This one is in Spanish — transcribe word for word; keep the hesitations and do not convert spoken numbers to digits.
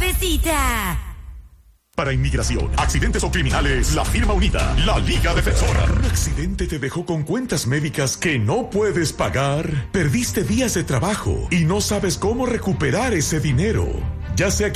suavecita. Para inmigración, accidentes o criminales, la firma unida, la Liga Defensora. ¿Un accidente te dejó con cuentas médicas que no puedes pagar? ¿Perdiste días de trabajo y no sabes cómo recuperar ese dinero? Ya sea que